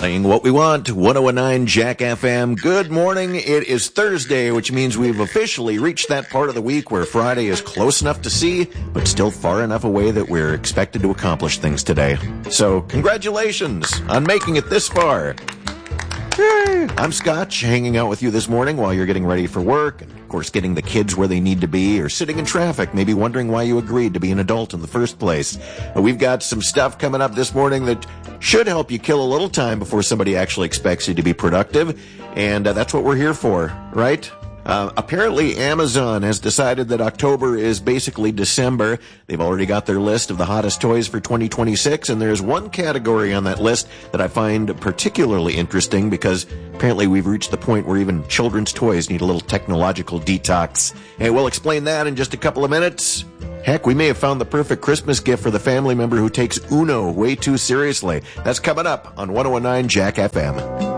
Playing what we want, 1019 Jack FM. Good morning. It is Thursday, which means we've officially reached that part of the week where Friday is close enough to see, but still far enough away that we're expected to accomplish things today. So, congratulations on making it this far. Yay. I'm Scotch, hanging out with you this morning while you're getting ready for work, and of course getting the kids where they need to be, or sitting in traffic, maybe wondering why you agreed to be an adult in the first place. We've got some stuff coming up this morning that should help you kill a little time before somebody actually expects you to be productive, and that's what we're here for, right? Apparently Amazon has decided that October is basically December. They've already got their list of the hottest toys for 2026, and there's one category on that list that I find particularly interesting because apparently we've reached the point where even children's toys need a little technological detox. And we'll explain that in just a couple of minutes. Heck, we may have found the perfect Christmas gift for the family member who takes Uno way too seriously. That's coming up on 1019 Jack FM.